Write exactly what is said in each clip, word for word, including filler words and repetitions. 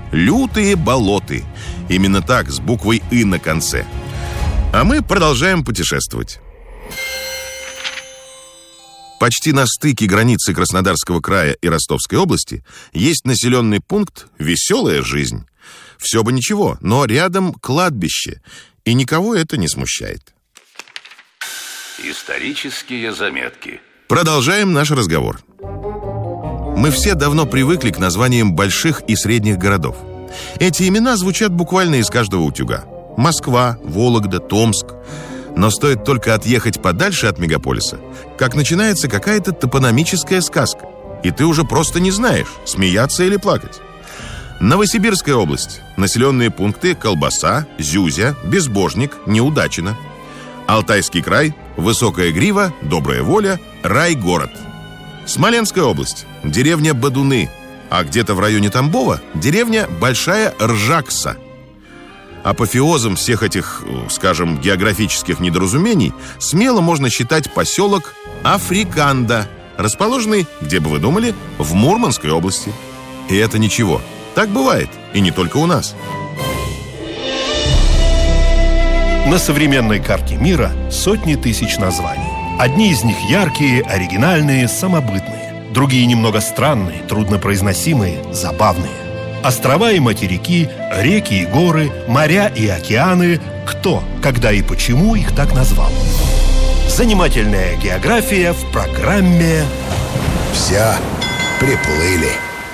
Лютые болоты. Именно так, с буквой «и» на конце. А мы продолжаем путешествовать. Почти на стыке границы Краснодарского края и Ростовской области есть населенный пункт «Веселая жизнь». Все бы ничего, но рядом кладбище, и никого это не смущает. Исторические заметки. Продолжаем наш разговор. Мы все давно привыкли к названиям больших и средних городов. Эти имена звучат буквально из каждого утюга. Москва, Вологда, Томск. Но стоит только отъехать подальше от мегаполиса, как начинается какая-то топономическая сказка. И ты уже просто не знаешь, смеяться или плакать. Новосибирская область. Населенные пункты Колбаса, Зюзя, Безбожник, Неудачино. Алтайский край. Высокая Грива, Добрая Воля, Райгород. Смоленская область. Деревня Бодуны. А где-то в районе Тамбова деревня Большая Ржакса. Апофеозом всех этих, скажем, географических недоразумений смело можно считать поселок Африканда, расположенный, где бы вы думали, в Мурманской области. И это ничего. Так бывает, и не только у нас. На современной карте мира сотни тысяч названий. Одни из них яркие, оригинальные, самобытные. Другие немного странные, труднопроизносимые, забавные. Острова и материки, реки и горы, моря и океаны. Кто, когда и почему их так назвал? Занимательная география в программе «Все, приплыли».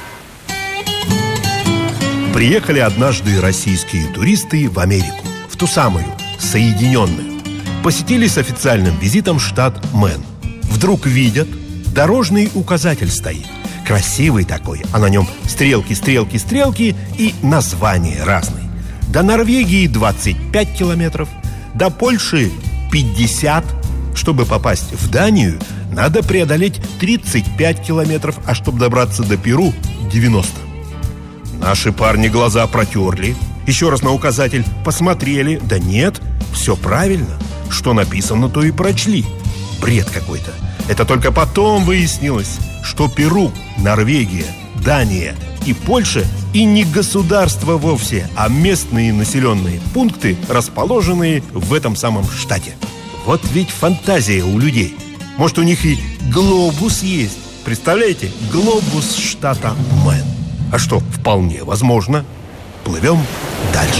Приехали однажды российские туристы в Америку, в ту самую, Соединенную. Посетили с официальным визитом штат Мэн. Вдруг видят, дорожный указатель стоит. Красивый такой, а на нем стрелки, стрелки, стрелки и названия разные. До Норвегии двадцать пять километров, до Польши пятьдесят. Чтобы попасть в Данию, надо преодолеть тридцать пять километров, а чтобы добраться до Перу девяносто. Наши парни глаза протерли, еще раз на указатель посмотрели. Да нет, все правильно. Что написано, то и прочли. Бред какой-то. Это только потом выяснилось, что Перу, Норвегия, Дания и Польша и не государства вовсе, а местные населенные пункты, расположенные в этом самом штате. Вот ведь фантазия у людей. Может, у них и глобус есть. Представляете? Глобус штата Мэн. А что, вполне возможно. Плывем дальше.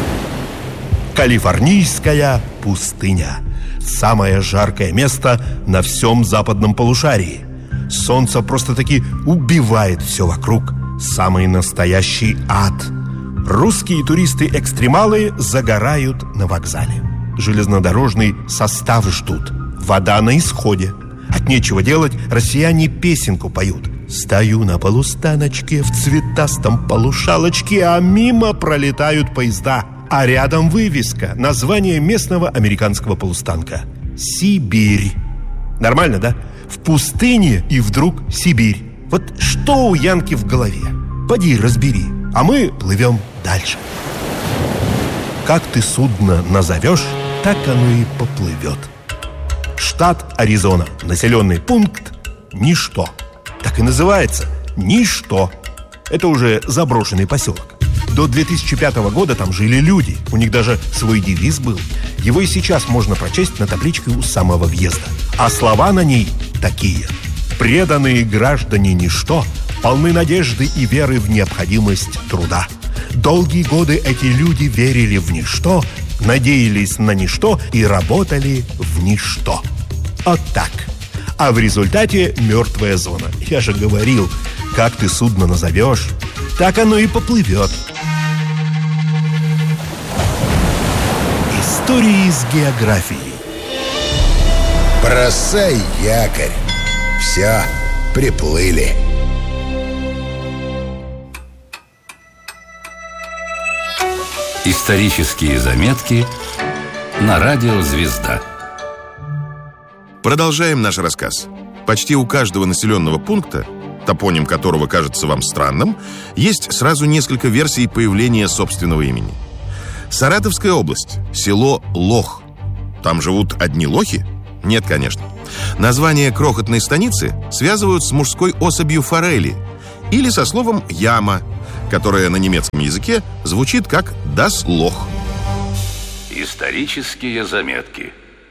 Калифорнийская пустыня. Самое жаркое место на всем западном полушарии. Солнце просто-таки убивает все вокруг. Самый настоящий ад. Русские туристы-экстремалы загорают на вокзале. Железнодорожный состав ждут. Вода на исходе. От нечего делать россияне песенку поют. Стою на полустаночке в цветастом полушалочке, а мимо пролетают поезда. А рядом вывеска, название местного американского полустанка. Сибирь. Нормально, да? В пустыне и вдруг Сибирь. Вот что у Янки в голове? Поди разбери. А мы плывем дальше. Как ты судно назовешь, так оно и поплывет. Штат Аризона. Населенный пункт Ничто. Так и называется. Ничто. Это уже заброшенный поселок. До две тысячи пятого года там жили люди. У них даже свой девиз был. Его и сейчас можно прочесть на табличке у самого въезда. А слова на ней такие: преданные граждане Ничто полны надежды и веры в необходимость труда. Долгие годы эти люди верили в ничто, надеялись на ничто и работали в ничто. Вот так. А в результате мертвая зона. Я же говорил, как ты судно назовешь, так оно и поплывет. Истории с географией. Бросай якорь. Все, приплыли. Исторические заметки на радио «Звезда». Продолжаем наш рассказ. Почти у каждого населенного пункта, топоним которого кажется вам странным, есть сразу несколько версий появления собственного имени. Саратовская область, село Лох. Там живут одни лохи? Нет, конечно. Название крохотной станицы связывают с мужской особью форели или со словом «яма», которое на немецком языке звучит как «das Loch». Исторические заметки.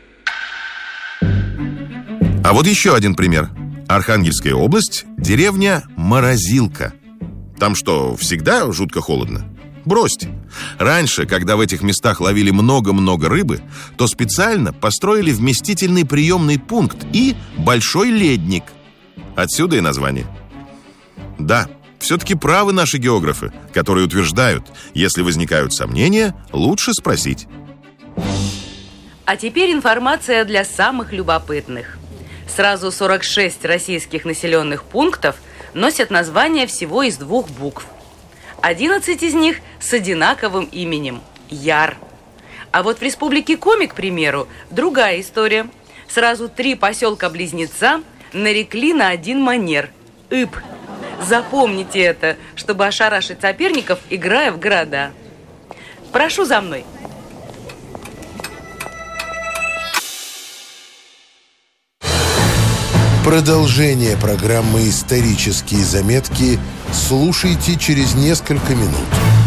А вот еще один пример. Архангельская область, деревня Морозилка. Там что, всегда жутко холодно? Бросьте. Раньше, когда в этих местах ловили много-много рыбы, то специально построили вместительный приемный пункт и большой ледник. Отсюда и название. Да, все-таки правы наши географы, которые утверждают, если возникают сомнения, лучше спросить. А теперь информация для самых любопытных. Сразу сорок шесть российских населенных пунктов носят название всего из двух букв. одиннадцать из них с одинаковым именем – Яр. А вот в Республике Коми, к примеру, другая история. Сразу три поселка-близнеца нарекли на один манер – Иб. Запомните это, чтобы ошарашить соперников, играя в города. Прошу за мной. Продолжение программы «Исторические заметки» слушайте через несколько минут.